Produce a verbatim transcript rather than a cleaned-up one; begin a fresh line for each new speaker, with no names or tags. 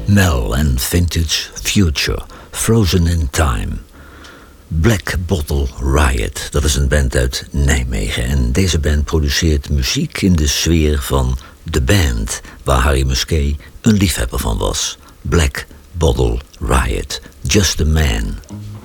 Mel en Vintage Future, Frozen in Time. Black Bottle Riot, dat is een band uit Nijmegen. En deze band produceert muziek in de sfeer van The Band, waar Harry Musquet een liefhebber van was. Black Bottle Riot, Just a Man.